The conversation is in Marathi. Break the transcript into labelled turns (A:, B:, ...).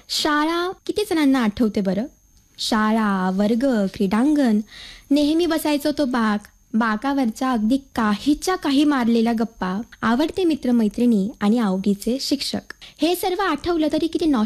A: शाळा किती जणांना आठवते बरं? शाळा, वर्ग, क्रीडांगण, नेहमी बसायचो तो बाग, बागावरच्या अगदी काहीच्या काही मारलेल्या गप्पा, आवडते मित्रमैत्रिणी आणि आवडीचे शिक्षक. हे सर्व आठवलं तरी किती